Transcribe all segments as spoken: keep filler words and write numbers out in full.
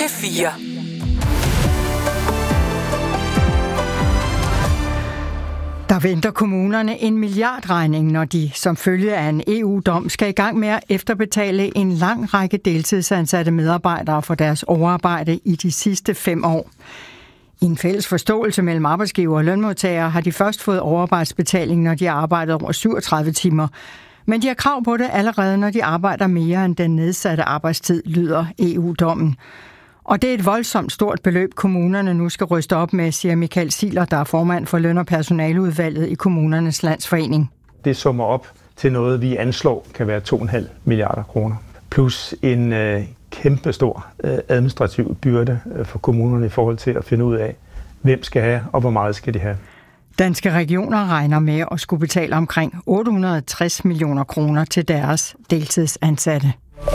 P fire. Der venter kommunerne en milliardregning, når de som følge af en E U-dom skal i gang med at efterbetale en lang række deltidsansatte medarbejdere for deres overarbejde i de sidste fem år. I en fælles forståelse mellem arbejdsgiver og lønmodtagere har de først fået overarbejdsbetaling, når de har arbejdet over syvogtredive timer. Men de har krav på det allerede, når de arbejder mere end den nedsatte arbejdstid, lyder E U-dommen. Og det er et voldsomt stort beløb, kommunerne nu skal ryste op med, siger Michael Ziegler, der er formand for løn- og personaleudvalget i Kommunernes Landsforening. Det summer op til noget, vi anslår kan være to komma fem milliarder kroner. Plus en øh, kæmpestor øh, administrativ byrde øh, for kommunerne i forhold til at finde ud af, hvem skal have og hvor meget skal de have. Danske regioner regner med at skulle betale omkring otte hundrede og tres millioner kroner til deres deltidsansatte.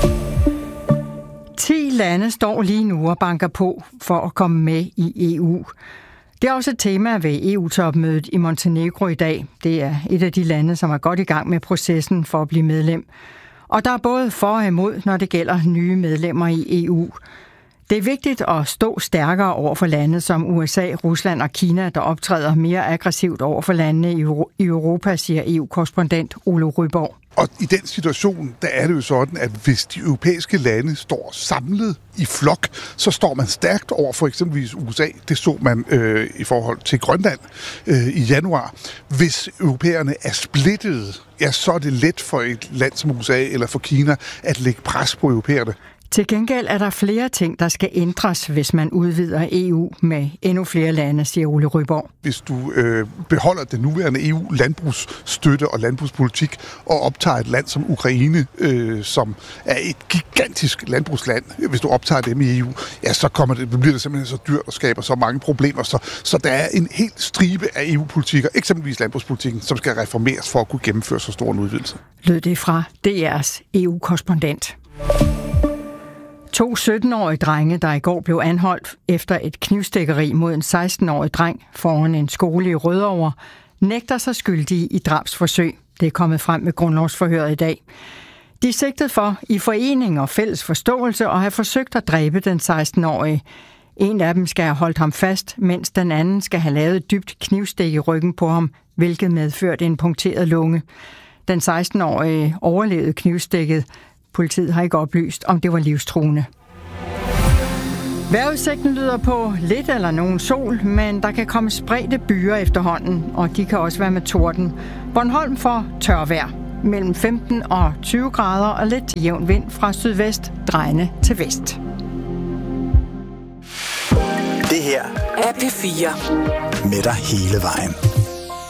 ti lande står lige nu og banker på for at komme med i E U. Det er også et tema ved E U-topmødet i Montenegro i dag. Det er et af de lande, som er godt i gang med processen for at blive medlem. Og der er både for og imod, når det gælder nye medlemmer i E U. Det er vigtigt at stå stærkere over for lande som U S A, Rusland og Kina, der optræder mere aggressivt over for landene i Europa, siger E U-korrespondent Ole Ryborg. Og i den situation, der er det jo sådan, at hvis de europæiske lande står samlet i flok, så står man stærkt over for eksempelvis U S A. Det så man øh, i forhold til Grønland øh, i januar. Hvis europæerne er splittede, ja, så er det let for et land som U S A eller for Kina at lægge pres på europæerne. Til gengæld er der flere ting, der skal ændres, hvis man udvider E U med endnu flere lande, siger Ole Ryborg. Hvis du øh, beholder den nuværende E U-landbrugsstøtte og landbrugspolitik og optager et land som Ukraine, øh, som er et gigantisk landbrugsland, hvis du optager dem i E U, ja, så kommer det, bliver det simpelthen så dyrt og skaber så mange problemer. Så, så der er en helt stribe af E U-politikker, eksempelvis landbrugspolitikken, som skal reformeres for at kunne gennemføre så stor en udvidelse. Lød det fra D R's E U-korrespondent. To sytten-årige drenge, der i går blev anholdt efter et knivstikkeri mod en seksten-årig dreng foran en skole i Rødovre, nægter sig skyldige i drabsforsøg. Det er kommet frem med grundlovsforhøret i dag. De er sigtet for i forening og fælles forståelse og have forsøgt at dræbe den seksten-årige. En af dem skal have holdt ham fast, mens den anden skal have lavet et dybt knivstik i ryggen på ham, hvilket medførte en punkteret lunge. Den seksten-årige overlevede knivstikket. Politiet har ikke oplyst, om det var livstruende. Vejrudsigten lyder på lidt eller nogen sol, men der kan komme spredte byer efterhånden, og de kan også være med torden. Bornholm får tørvejr mellem femten og tyve grader og lidt til jævn vind fra sydvest, drejende til vest. Det her er P fire. Med dig hele vejen.